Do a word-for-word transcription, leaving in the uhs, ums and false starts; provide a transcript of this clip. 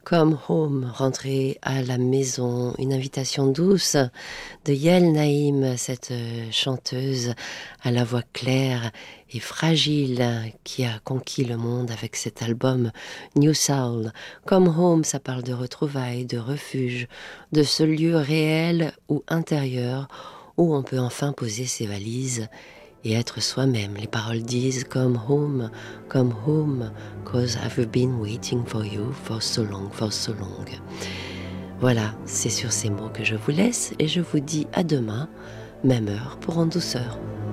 Come home, rentrer à la maison, une invitation douce de Yael Naïm, cette euh, chanteuse à la voix claire et fragile qui a conquis le monde avec cet album New Soul. Come home, ça parle de retrouvailles, de refuge, de ce lieu réel ou intérieur où on peut enfin poser ses valises et être soi-même. Les paroles disent Come home, come home, cause I've been waiting for you for so long, for so long. Voilà, c'est sur ces mots que je vous laisse et je vous dis à demain, même heure pour En douceur.